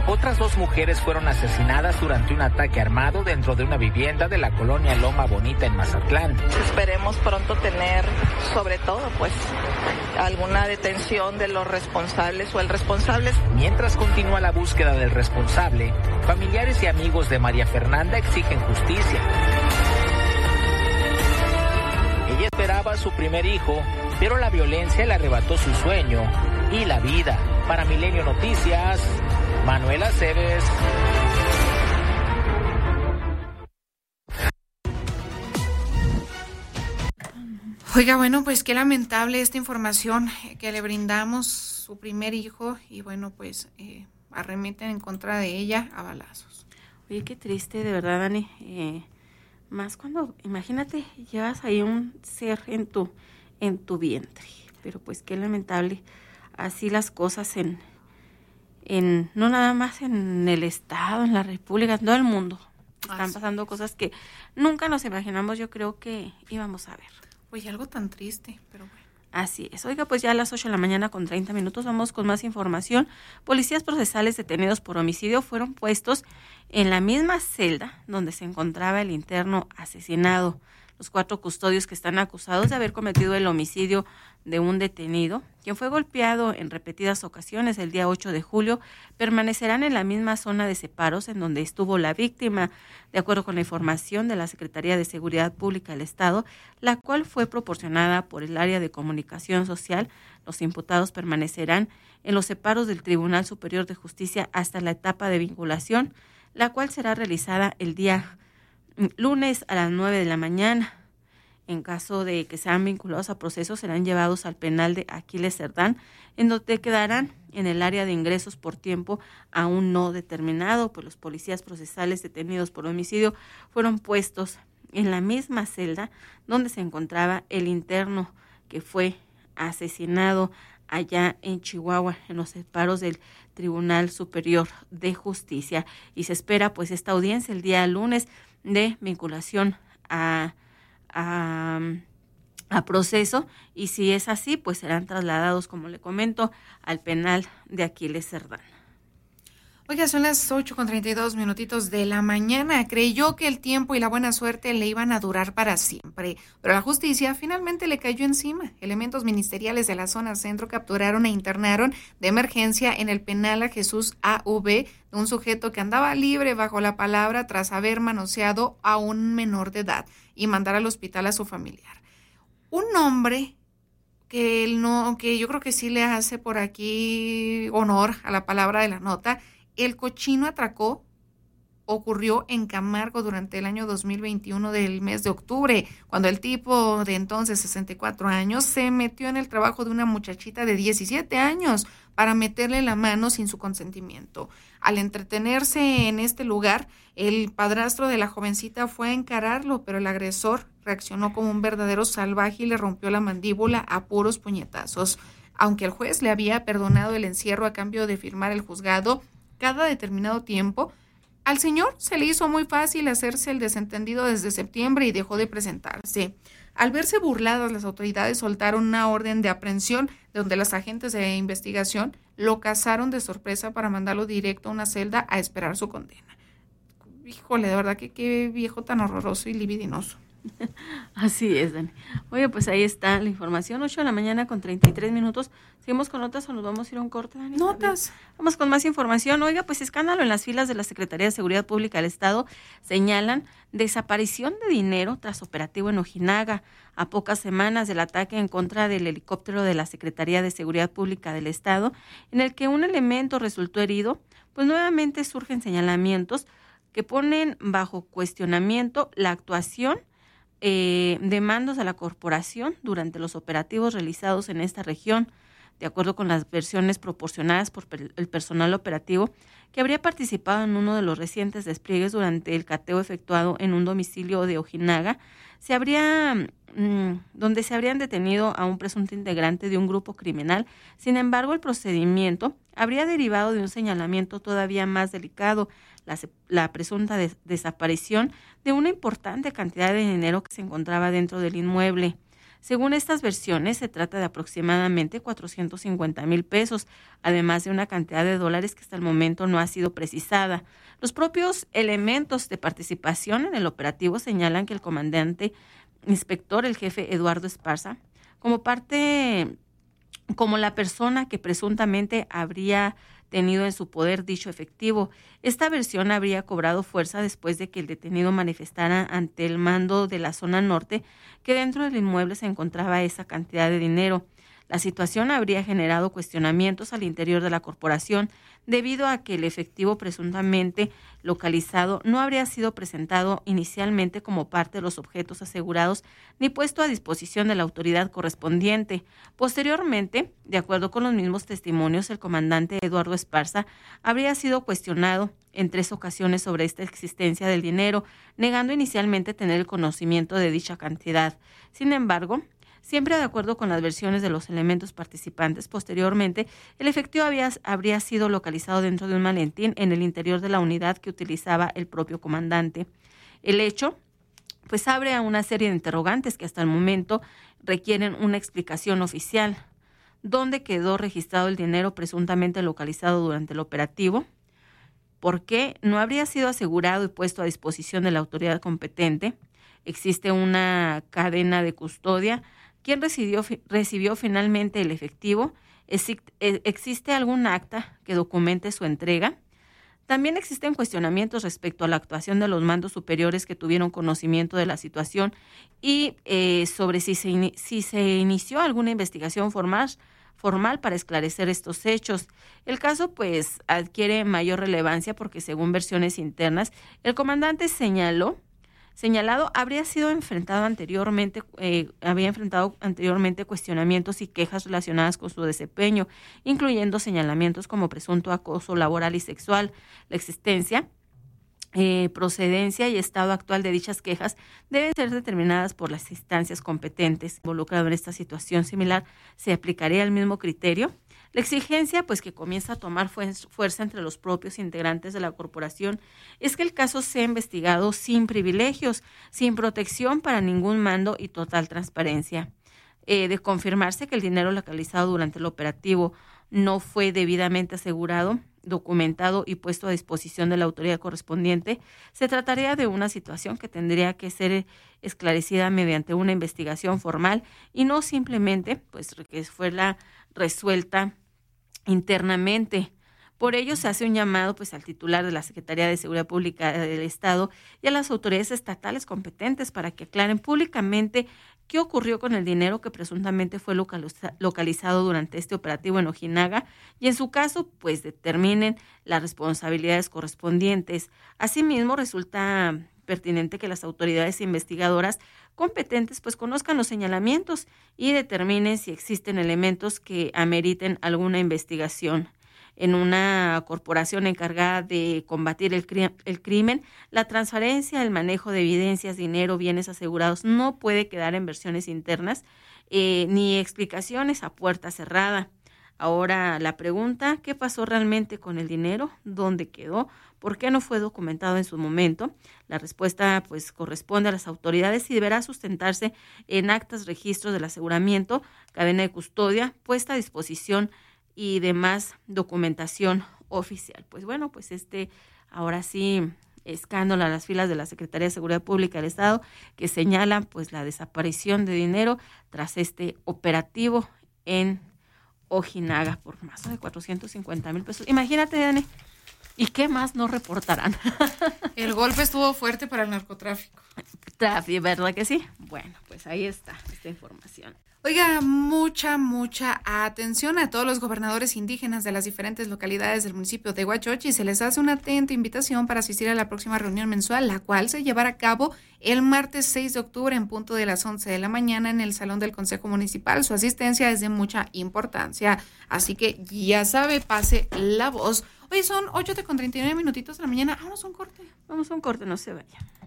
Otras 2 mujeres fueron asesinadas durante un ataque armado dentro de una vivienda de la colonia Loma Bonita en Mazatlán. Esperemos pronto tener, sobre todo, pues, alguna detención de los responsables o el responsable. Mientras continúa la búsqueda del responsable, familiares y amigos de María Fernanda exigen justicia. Ella esperaba a su primer hijo, pero la violencia le arrebató su sueño y la vida. Para Milenio Noticias, Manuel Aceves. Oiga, bueno, pues qué lamentable esta información que le brindamos, su primer hijo, y bueno, pues arremeten en contra de ella a balazos. Oye, qué triste, de verdad, Dani. Más cuando, imagínate, llevas ahí un ser en tu vientre, pero pues qué lamentable, así las cosas en no nada más en el estado, en la república, en todo el mundo. Están pasando cosas que nunca nos imaginamos, yo creo que íbamos a ver. Oye, algo tan triste, pero bueno. Así es. Oiga, pues ya a las 8 de la mañana con 30 minutos vamos con más información. Policías procesales detenidos por homicidio fueron puestos en la misma celda donde se encontraba el interno asesinado. Los 4 custodios que están acusados de haber cometido el homicidio de un detenido, quien fue golpeado en repetidas ocasiones el día 8 de julio, permanecerán en la misma zona de separos en donde estuvo la víctima, de acuerdo con la información de la Secretaría de Seguridad Pública del Estado, la cual fue proporcionada por el área de comunicación social. Los imputados permanecerán en los separos del Tribunal Superior de Justicia hasta la etapa de vinculación, la cual será realizada el día lunes a las 9 de la mañana. En caso de que sean vinculados a procesos, serán llevados al penal de Aquiles Cerdán, en donde quedarán en el área de ingresos por tiempo aún no determinado, pues los policías procesales detenidos por homicidio fueron puestos en la misma celda donde se encontraba el interno que fue asesinado allá en Chihuahua, en los separos del Tribunal Superior de Justicia. Y se espera pues esta audiencia el día lunes de vinculación a proceso, y si es así, pues serán trasladados, como le comento, al penal de Aquiles Cerdán. Oiga, son las 8:32 de la mañana. Creyó que el tiempo y la buena suerte le iban a durar para siempre, pero la justicia finalmente le cayó encima. Elementos ministeriales de la zona centro capturaron e internaron de emergencia en el penal a Jesús A.V., un sujeto que andaba libre bajo la palabra tras haber manoseado a un menor de edad y mandar al hospital a su familiar. Un hombre que yo creo que sí le hace por aquí honor a la palabra de la nota. El cochino atracó ocurrió en Camargo durante el año 2021 del mes de octubre, cuando el tipo de entonces 64 años se metió en el trabajo de una muchachita de 17 años para meterle la mano sin su consentimiento. Al entretenerse en este lugar, el padrastro de la jovencita fue a encararlo, pero el agresor reaccionó como un verdadero salvaje y le rompió la mandíbula a puros puñetazos. Aunque el juez le había perdonado el encierro a cambio de firmar el juzgado cada determinado tiempo, al señor se le hizo muy fácil hacerse el desentendido desde septiembre y dejó de presentarse. Al verse burladas, las autoridades soltaron una orden de aprehensión, donde los agentes de investigación lo cazaron de sorpresa para mandarlo directo a una celda a esperar su condena. Híjole, de verdad que qué viejo tan horroroso y libidinoso. Así es, Dani. Oye, pues ahí está la información, 8 de la mañana con 33 minutos. ¿Seguimos con notas o nos vamos a ir a un corte, Dani? Notas. Vamos con más información. Oiga, pues escándalo en las filas de la Secretaría de Seguridad Pública del Estado. Señalan desaparición de dinero tras operativo en Ojinaga, a pocas semanas del ataque en contra del helicóptero de la Secretaría de Seguridad Pública del Estado, en el que un elemento resultó herido. Pues nuevamente surgen señalamientos que ponen bajo cuestionamiento la actuación de mandos a la corporación durante los operativos realizados en esta región. De acuerdo con las versiones proporcionadas por el personal operativo que habría participado en uno de los recientes despliegues durante el cateo efectuado en un domicilio de Ojinaga, donde se habrían detenido a un presunto integrante de un grupo criminal. Sin embargo, el procedimiento habría derivado de un señalamiento todavía más delicado, la presunta desaparición de una importante cantidad de dinero que se encontraba dentro del inmueble. Según estas versiones, se trata de aproximadamente 450,000 pesos, además de una cantidad de dólares que hasta el momento no ha sido precisada. Los propios elementos de participación en el operativo señalan que el comandante inspector, el jefe Eduardo Esparza, como la persona que presuntamente habría tenido en su poder dicho efectivo. Esta versión habría cobrado fuerza después de que el detenido manifestara ante el mando de la zona norte que dentro del inmueble se encontraba esa cantidad de dinero. La situación habría generado cuestionamientos al interior de la corporación debido a que el efectivo presuntamente localizado no habría sido presentado inicialmente como parte de los objetos asegurados ni puesto a disposición de la autoridad correspondiente. Posteriormente, de acuerdo con los mismos testimonios, el comandante Eduardo Esparza habría sido cuestionado en 3 ocasiones sobre esta existencia del dinero, negando inicialmente tener el conocimiento de dicha cantidad. Sin embargo, siempre de acuerdo con las versiones de los elementos participantes, posteriormente, el efectivo habría sido localizado dentro de un maletín en el interior de la unidad que utilizaba el propio comandante. El hecho, pues, abre a una serie de interrogantes que hasta el momento requieren una explicación oficial. ¿Dónde quedó registrado el dinero presuntamente localizado durante el operativo? ¿Por qué no habría sido asegurado y puesto a disposición de la autoridad competente? ¿Existe una cadena de custodia? ¿Quién recibió finalmente el efectivo? ¿Existe algún acta que documente su entrega? También existen cuestionamientos respecto a la actuación de los mandos superiores que tuvieron conocimiento de la situación y sobre si se inició alguna investigación formal para esclarecer estos hechos. El caso, pues, adquiere mayor relevancia porque, según versiones internas, el comandante señalado habría enfrentado anteriormente cuestionamientos y quejas relacionadas con su desempeño, incluyendo señalamientos como presunto acoso laboral y sexual. La existencia, procedencia y estado actual de dichas quejas deben ser determinadas por las instancias competentes. Involucrado en esta situación similar, ¿se aplicaría el mismo criterio? La exigencia, pues, que comienza a tomar fuerza entre los propios integrantes de la corporación es que el caso sea investigado sin privilegios, sin protección para ningún mando y total transparencia. De confirmarse que el dinero localizado durante el operativo no fue debidamente asegurado, documentado y puesto a disposición de la autoridad correspondiente, se trataría de una situación que tendría que ser esclarecida mediante una investigación formal y no simplemente, pues, que fuera resuelta internamente. Por ello se hace un llamado, pues, al titular de la Secretaría de Seguridad Pública del Estado y a las autoridades estatales competentes para que aclaren públicamente qué ocurrió con el dinero que presuntamente fue localizado durante este operativo en Ojinaga y, en su caso, pues, determinen las responsabilidades correspondientes. Asimismo, resulta pertinente que las autoridades investigadoras competentes, pues, conozcan los señalamientos y determinen si existen elementos que ameriten alguna investigación. En una corporación encargada de combatir el crimen, la transferencia, el manejo de evidencias, dinero, bienes asegurados no puede quedar en versiones internas ni explicaciones a puerta cerrada. Ahora la pregunta, ¿qué pasó realmente con el dinero? ¿Dónde quedó? ¿Por qué no fue documentado en su momento? La respuesta, pues, corresponde a las autoridades y deberá sustentarse en actas, registros del aseguramiento, cadena de custodia, puesta a disposición y demás documentación oficial. Pues bueno, pues ahora sí, escándalo a las filas de la Secretaría de Seguridad Pública del Estado, que señalan, pues, la desaparición de dinero tras este operativo en Ojinaga por más de 450,000 pesos. Imagínate, Dani, ¿y qué más no reportarán? El golpe estuvo fuerte para el narcotráfico. ¿Verdad que sí? Bueno, pues ahí está esta información. Oiga, mucha atención a todos los gobernadores indígenas de las diferentes localidades del municipio de Huachochi. Se les hace una atenta invitación para asistir a la próxima reunión mensual, la cual se llevará a cabo el martes 6 de octubre en punto de las 11 de la mañana en el Salón del Consejo Municipal. Su asistencia es de mucha importancia, así que ya sabe, pase la voz. Oye, son 8:39 de la mañana. Vamos a un corte. Vamos a un corte, no se vaya.